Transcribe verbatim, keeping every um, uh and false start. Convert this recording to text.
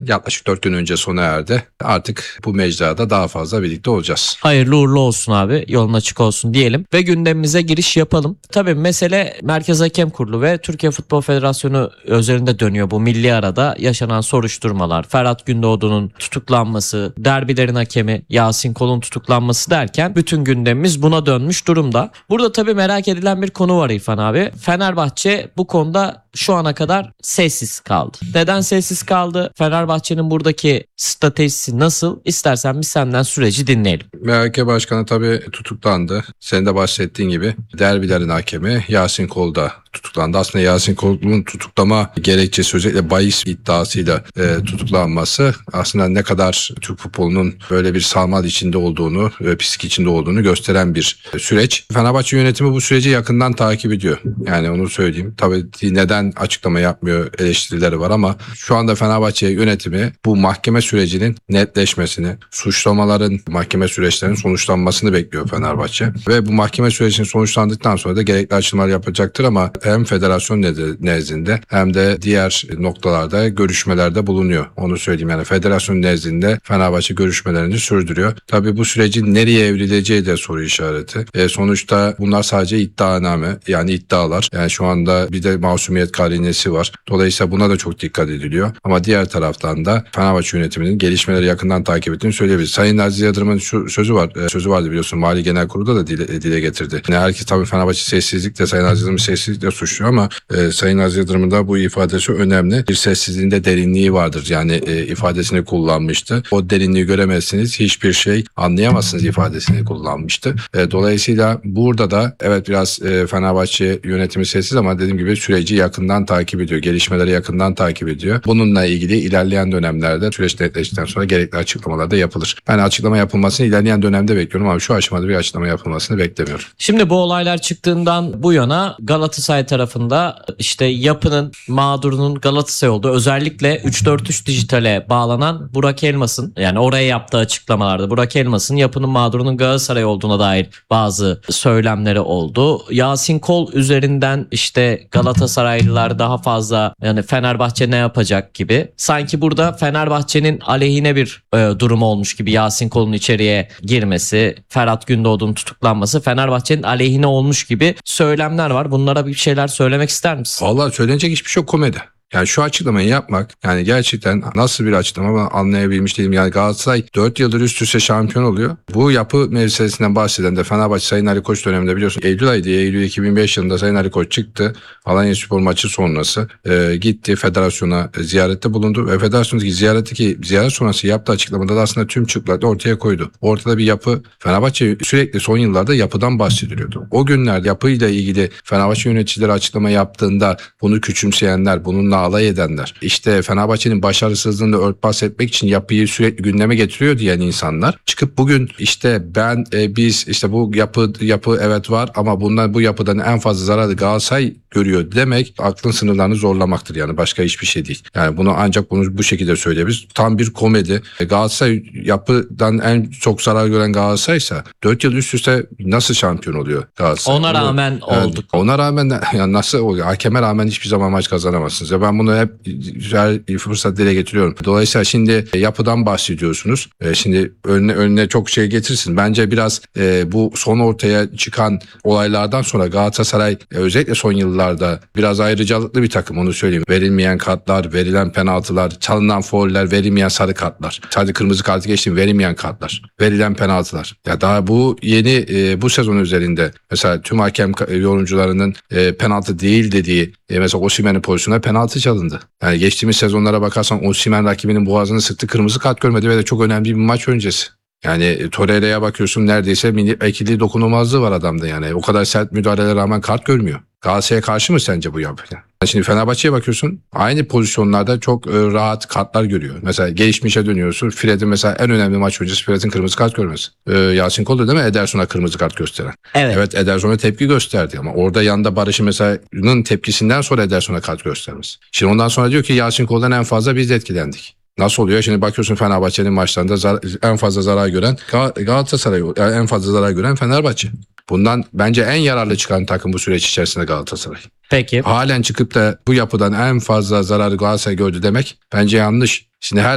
yaklaşık dört gün önce sona erdi. Artık bu mecrada daha fazla birlikte olacağız. Hayırlı uğurlu olsun abi. Yolun açık olsun diyelim. Ve gündemimize giriş yapalım. Tabii mesele Merkez Hakem Kurulu ve Türkiye Futbol Federasyonu üzerinde dönüyor bu milli arada yaşanan soruşturmalar. Ferhat Gündoğdu'nun tutuklanması, derbilerin hakemi Yasin Kol'un tutuklanması derken bütün gündemimiz buna dönmüş durumda. Burada tabii merak edilen bir konu var İrfan abi. Fenerbahçe bu konuda şu ana kadar sessiz kaldı. Neden sessiz kaldı? Fenerbahçe'nin buradaki stratejisi nasıl? İstersen biz senden süreci dinleyelim. M H K Başkanı tabii tutuklandı. Senin de bahsettiğin gibi derbilerin hakemi Yasin Kol da tutuklandı. Aslında Yasin Kol'un tutuklama gerekçesi özellikle bahis iddiasıyla e, tutuklanması aslında ne kadar Türk futbolunun böyle bir sarmal içinde olduğunu ve pislik içinde olduğunu gösteren bir süreç. Fenerbahçe yönetimi bu süreci yakından takip ediyor. Yani onu söyleyeyim. Tabii neden açıklama yapmıyor eleştirileri var ama şu anda Fenerbahçe yönetimi bu mahkeme sürecinin netleşmesini, suçlamaların mahkeme süreçlerinin sonuçlanmasını bekliyor Fenerbahçe. Ve bu mahkeme sürecinin sonuçlandıktan sonra da gerekli açıklamalar yapacaktır ama hem federasyon nezdinde hem de diğer noktalarda görüşmelerde bulunuyor. Onu söyleyeyim, yani federasyon nezdinde Fenerbahçe görüşmelerini sürdürüyor. Tabii bu sürecin nereye evrileceği de soru işareti. E, sonuçta bunlar sadece iddianame, yani iddialar. Yani şu anda bir de masumiyet karinesi var. Dolayısıyla buna da çok dikkat ediliyor. Ama diğer taraftan da Fenerbahçe yönetiminin gelişmeleri yakından takip ettiğini söyleyebiliriz. Sayın Aziz Yıldırım'ın şu sözü var. E, sözü vardı biliyorsun. Mali Genel Kurulu'da da dile, dile getirdi. Yani herkes tabii Fenerbahçe sessizlikle, Sayın Aziz Yıldırım'ı sessizlikle suçluyor ama e, Sayın Aziz Yıldırım'ın da bu ifadesi önemli. Bir sessizliğinde derinliği vardır. Yani e, ifadesini kullanmıştı. O derinliği göremezsiniz, hiçbir şey anlayamazsınız ifadesini kullanmıştı. E, dolayısıyla burada da evet biraz e, Fenerbahçe yönetimi sessiz ama dediğim gibi süreci yakından takip ediyor. Gelişmeleri yakından takip ediyor. Bununla ilgili ilerleyen dönemlerde süreç netleştikten sonra gerekli açıklamalar da yapılır. Ben açıklama yapılmasını ilerleyen dönemde bekliyorum ama şu aşamada bir açıklama yapılmasını beklemiyorum. Şimdi bu olaylar çıktığından bu yana Galatasaray tarafında işte yapının mağdurunun Galatasaray olduğu, özellikle üç dört üç Dijital'e bağlanan Burak Elmas'ın, yani oraya yaptığı açıklamalarda Burak Elmas'ın yapının mağdurunun Galatasaray olduğuna dair bazı söylemleri oldu. Yasin Kol üzerinden işte Galatasaraylılar daha fazla, yani Fenerbahçe ne yapacak gibi. Sanki burada Fenerbahçe'nin aleyhine bir e, durum olmuş gibi Yasin Kol'un içeriye girmesi, Ferhat Gündoğdu'nun tutuklanması Fenerbahçe'nin aleyhine olmuş gibi söylemler var. Bunlara bir şeyler söylemek ister misin? Vallahi söylenecek hiçbir şey yok, komedi. Yani şu açıklamayı yapmak, yani gerçekten nasıl bir açıklama ben anlayabilmiş değilim. Yani Galatasaray dört yıldır üst üste şampiyon oluyor. Bu yapı meselesinden bahseden de Fenerbahçe Sayın Ali Koç döneminde biliyorsun Eylül ayıydı. Eylül iki bin beş yılında Sayın Ali Koç çıktı. Alanyaspor maçı sonrası e, gitti federasyona e, ziyarette bulundu. Ve federasyondaki ziyaretteki ziyaret sonrası yaptığı açıklamada da aslında tüm çıplaklığı ortaya koydu. Ortada bir yapı, Fenerbahçe sürekli son yıllarda yapıdan bahsediliyordu. O günler yapıyla ilgili Fenerbahçe yöneticileri açıklama yaptığında bunu küçümseyenler, bununla alay edenler, işte Fenerbahçe'nin başarısızlığını örtbas etmek için yapıyı sürekli gündeme getiriyor diyen insanlar çıkıp bugün işte ben e, biz işte bu yapı yapı evet var ama bundan bu yapıdan en fazla zararı Galatasaray görüyor demek aklın sınırlarını zorlamaktır, yani başka hiçbir şey değil. Yani bunu ancak bunu bu şekilde söyleyebiliriz. Tam bir komedi. E, Galatasaray yapıdan en çok zarar gören Galatasaray'sa dört yıl üst üste nasıl şampiyon oluyor Galatasaray? Ona rağmen yani, olduk. Ona rağmen yani nasıl oluyor? Hakeme rağmen hiçbir zaman maç kazanamazsınız. Ya ben bunu hep her fırsat dile getiriyorum. Dolayısıyla şimdi yapıdan bahsediyorsunuz. E, şimdi önüne, önüne çok şey getirsin. Bence biraz e, bu son ortaya çıkan olaylardan sonra Galatasaray e, özellikle son yıllarda biraz ayrıcalıklı bir takım, onu söyleyeyim. Verilmeyen kartlar, verilen penaltılar, çalınan fauller, verilmeyen sarı kartlar. Sadece kırmızı kartı geçtim, verilmeyen kartlar, verilen penaltılar. Ya daha bu yeni e, bu sezon üzerinde mesela tüm hakem yorumcularının e, penaltı değil dediği e, mesela Osimhen'in pozisyonuna penaltı çalındı. Yani geçtiğimiz sezonlara bakarsan Osimhen rakibinin boğazını sıktı, kırmızı kart görmedi ve de çok önemli bir maç öncesi. Yani Torreira'ya bakıyorsun, neredeyse ekili dokunulmazlığı var adamda yani. O kadar sert müdahalelere rağmen kart görmüyor. Galatasaray'a karşı mı sence bu yapı? Şimdi Fenerbahçe'ye bakıyorsun, aynı pozisyonlarda çok e, rahat kartlar görüyor. Mesela geçmişe dönüyorsun, Fred'in mesela en önemli maç öncesi Fred'in kırmızı kart görmesi. E, Yasin Kol'da değil mi Ederson'a kırmızı kart gösteren? Evet. Evet, Ederson'a tepki gösterdi ama orada yanında Barış'ın mesa'nın tepkisinden sonra Ederson'a kart göstermesi. Şimdi ondan sonra diyor ki Yasin Kol'dan en fazla biz de etkilendik. Nasıl oluyor? Şimdi bakıyorsun Fenerbahçe'nin maçlarında zar- en fazla zarar gören Gal- Galatasaray, yani en fazla zarar gören Fenerbahçe. Bundan bence en yararlı çıkan takım bu süreç içerisinde Galatasaray. Peki. Halen çıkıp da bu yapıdan en fazla zararı Galatasaray gördü demek bence yanlış. Şimdi her